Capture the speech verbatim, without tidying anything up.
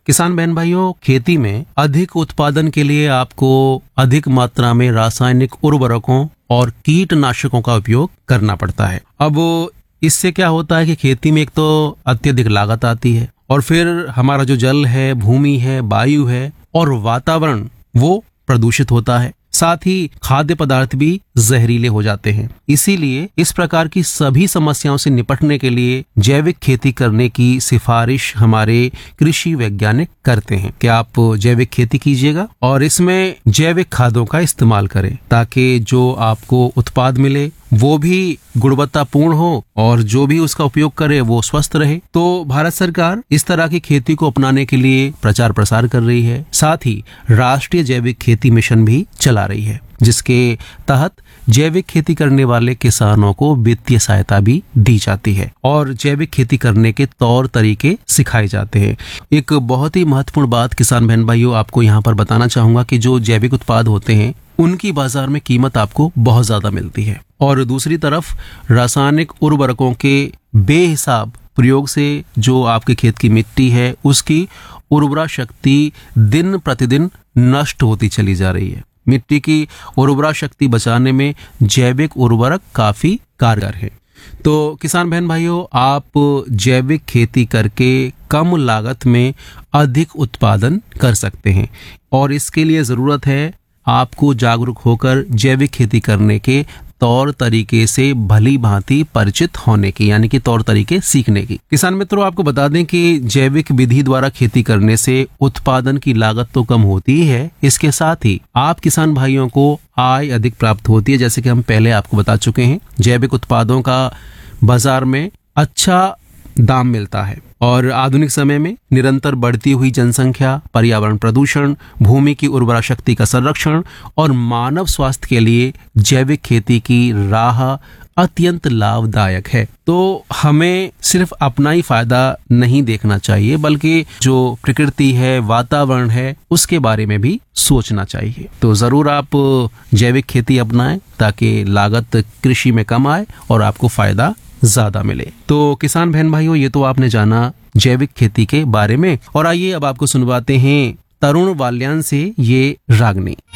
किसान बहन भाइयों, खेती में अधिक उत्पादन के लिए आपको अधिक मात्रा में रासायनिक उर्वरकों और कीटनाशकों का उपयोग करना पड़ता है। अब इससे क्या होता है कि खेती में एक तो अत्यधिक लागत आती है और फिर हमारा जो जल है, भूमि है, वायु है और वातावरण वो प्रदूषित होता है। साथ ही खाद्य पदार्थ भी जहरीले हो जाते हैं। इसीलिए इस प्रकार की सभी समस्याओं से निपटने के लिए जैविक खेती करने की सिफारिश हमारे कृषि वैज्ञानिक करते हैं कि आप जैविक खेती कीजिएगा और इसमें जैविक खादों का इस्तेमाल करें ताकि जो आपको उत्पाद मिले वो भी गुणवत्तापूर्ण हो और जो भी उसका उपयोग करे वो स्वस्थ रहे। तो भारत सरकार इस तरह की खेती को अपनाने के लिए प्रचार प्रसार कर रही है। साथ ही राष्ट्रीय जैविक खेती मिशन भी चला रही है, जिसके तहत जैविक खेती करने वाले किसानों को वित्तीय सहायता भी दी जाती है और जैविक खेती करने के तौर तरीके सिखाए जाते हैं। एक बहुत ही महत्वपूर्ण बात किसान बहन भाइयों आपको यहाँ पर बताना चाहूंगा कि जो जैविक उत्पाद होते हैं उनकी बाजार में कीमत आपको बहुत ज्यादा मिलती है और दूसरी तरफ रासायनिक उर्वरकों के बेहिसाब प्रयोग से जो आपके खेत की मिट्टी है उसकी उर्वरा शक्ति दिन प्रतिदिन नष्ट होती चली जा रही है। मिट्टी की उर्वरा शक्ति बचाने में जैविक उर्वरक काफी कारगर है। तो किसान बहन भाइयों, आप जैविक खेती करके कम लागत में अधिक उत्पादन कर सकते हैं और इसके लिए जरूरत है आपको जागरूक होकर जैविक खेती करने के तौर तरीके से भली भांति परिचित होने की, यानी कि तौर तरीके सीखने की। किसान मित्रों, आपको बता दें कि जैविक विधि द्वारा खेती करने से उत्पादन की लागत तो कम होती ही है, इसके साथ ही आप किसान भाइयों को आय अधिक प्राप्त होती है। जैसे कि हम पहले आपको बता चुके हैं, जैविक उत्पादों का बाजार में अच्छा दाम मिलता है और आधुनिक समय में निरंतर बढ़ती हुई जनसंख्या, पर्यावरण प्रदूषण, भूमि की उर्वरा शक्ति का संरक्षण और मानव स्वास्थ्य के लिए जैविक खेती की राह अत्यंत लाभदायक है। तो हमें सिर्फ अपना ही फायदा नहीं देखना चाहिए, बल्कि जो प्रकृति है, वातावरण है, उसके बारे में भी सोचना चाहिए। तो जरूर आप जैविक खेती अपनाएं ताकि लागत कृषि में कम आए और आपको फायदा ज्यादा मिले। तो किसान बहन भाइयों, ये तो आपने जाना जैविक खेती के बारे में और आइए अब आपको सुनवाते हैं तरुण वाल्यान से ये रागनी।